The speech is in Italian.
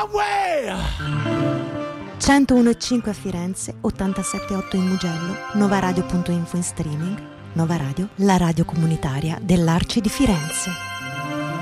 way! 101,5 a Firenze, 87,8 in Mugello, novaradio.info in streaming. Nova Radio, la radio comunitaria dell'Arci di Firenze.